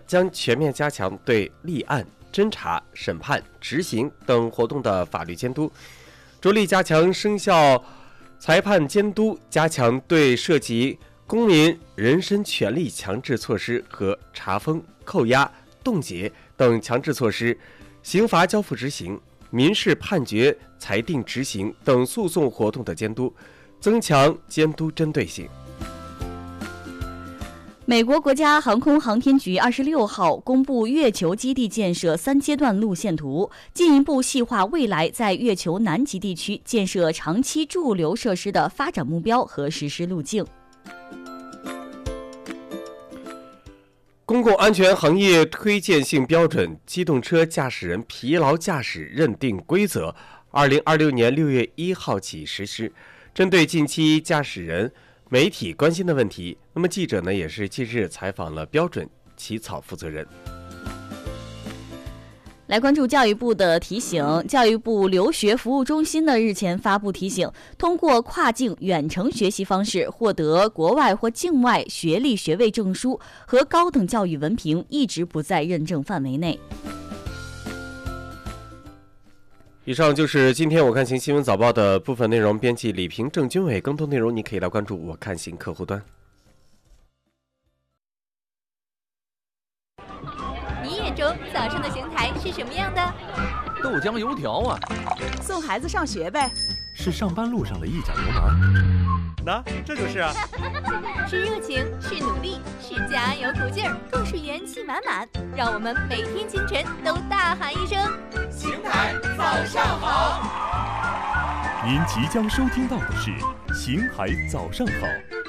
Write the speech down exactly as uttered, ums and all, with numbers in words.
将全面加强对立案、侦查、审判、执行等活动的法律监督，着力加强生效裁判监督，加强对涉及公民人身权利强制措施和查封、扣押、冻结等强制措施、刑罚交付执行、民事判决裁定执行等诉讼活动的监督，增强监督针对性。 美国国家航空航天局二十六号公布月球基地建设三阶段路线图，进一步细化未来在月球南极地区建设长期驻留设施的发展目标和实施路径。 公共安全行业推荐性标准机动车驾驶人疲劳驾驶认定规则二零二六年六月一号起实施。针对近期驾驶人媒体关心的问题，那么记者呢也是近日采访了标准起草负责人。 来关注教育部的提醒，教育部留学服务中心呢日前发布提醒，通过跨境远程学习方式获得国外或境外学历学位证书和高等教育文凭一直不在认证范围内。 以上就是今天我看行新闻早报的部分内容，编辑李平、郑军伟，更多内容你可以来关注我看行客户端。 你眼中早上的邢台是什么样的？ 豆浆油条啊， 送孩子上学呗。 是上班路上的一脚油门。 那这就是啊， 是热情，是努力，是加油鼓劲儿，更是元气满满。让我们每天清晨都大喊一声： 邢台早上好！ 您即将收听到的是《邢台早上好》。